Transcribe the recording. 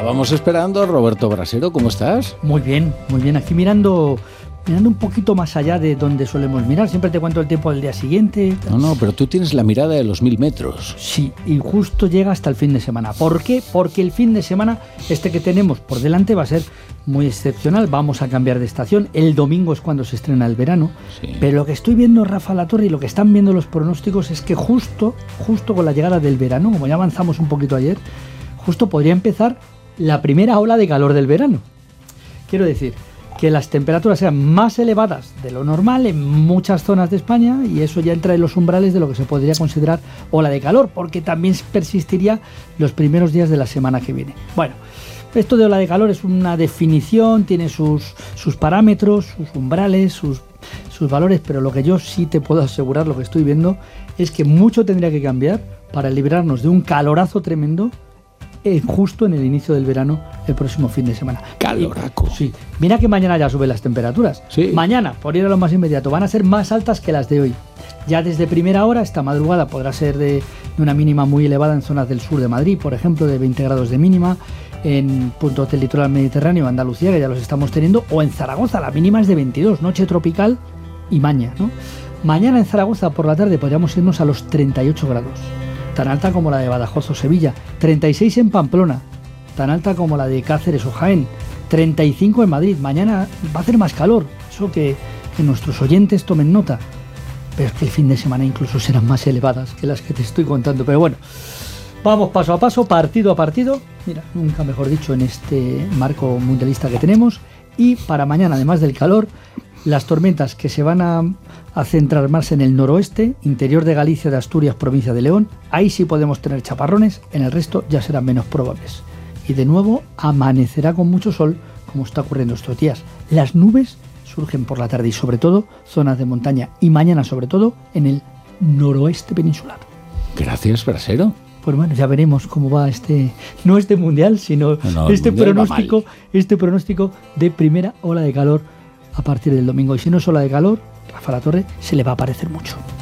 estábamos esperando. Roberto Brasero, ¿cómo estás? Muy bien, aquí mirando un poquito más allá de donde solemos mirar. Siempre te cuento el tiempo del día siguiente. No, pero tú tienes la mirada de los 1000 metros. Sí, y justo llega hasta el fin de semana. ¿Por qué? Porque el fin de semana que tenemos por delante va a ser muy excepcional. Vamos a cambiar de estación. El domingo es cuando se estrena el verano. Sí. Pero lo que estoy viendo, Rafa Latorre, y lo que están viendo los pronósticos es que justo con la llegada del verano, como ya avanzamos un poquito ayer, justo podría empezar la primera ola de calor del verano. Quiero decir que las temperaturas sean más elevadas de lo normal en muchas zonas de España, y eso ya entra en los umbrales de lo que se podría considerar ola de calor, porque también persistiría los primeros días de la semana que viene. Bueno, esto de ola de calor es una definición, tiene sus parámetros, sus umbrales, sus valores, pero lo que yo sí te puedo asegurar, lo que estoy viendo, es que mucho tendría que cambiar para librarnos de un calorazo tremendo justo en el inicio del verano, el próximo fin de semana. Caloraco. Sí. Mira que mañana ya suben las temperaturas. Sí. Mañana, por ir a lo más inmediato, van a ser más altas que las de hoy. Ya desde primera hora, esta madrugada podrá ser de una mínima muy elevada en zonas del sur de Madrid, por ejemplo, de 20 grados de mínima, en puntos del litoral mediterráneo, Andalucía, que ya los estamos teniendo, o en Zaragoza, la mínima es de 22, noche tropical y maña, ¿no? Mañana en Zaragoza por la tarde podríamos irnos a los 38 grados. Tan alta como la de Badajoz o Sevilla, 36 en Pamplona, tan alta como la de Cáceres o Jaén, 35 en Madrid. Mañana va a hacer más calor, eso que nuestros oyentes tomen nota, pero es que el fin de semana incluso serán más elevadas que las que te estoy contando. Pero bueno, vamos paso a paso, partido a partido, mira, nunca mejor dicho, en este marco mundialista que tenemos. Y para mañana, además del calor, las tormentas que se van a centrar más en el noroeste, interior de Galicia, de Asturias, provincia de León. Ahí sí podemos tener chaparrones, en el resto ya serán menos probables. Y de nuevo amanecerá con mucho sol, como está ocurriendo estos días. Las nubes surgen por la tarde y sobre todo zonas de montaña, y mañana sobre todo en el noroeste peninsular. Gracias, Brasero. Pues bueno, ya veremos cómo va no este mundial, sino este pronóstico de primera ola de calor a partir del domingo. Y si no es ola de calor, Rafa Latorre, se le va a parecer mucho.